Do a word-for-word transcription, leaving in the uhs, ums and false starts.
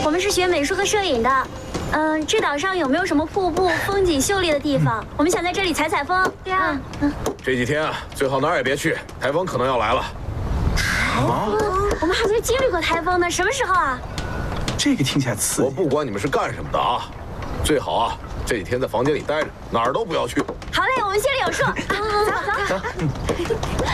我们是学美术和摄影的。嗯，这岛上有没有什么瀑布、风景秀丽的地方？我们想在这里采采风。对啊，嗯， 这几天啊，最好哪儿也别去，台风可能要来了。 台风？我们还没经历过台风呢，什么时候啊？ 这个听起来刺激。 我不管你们是干什么的啊，最好啊这几天在房间里待着，哪儿都不要去。 好嘞，我们心里有数。走走走。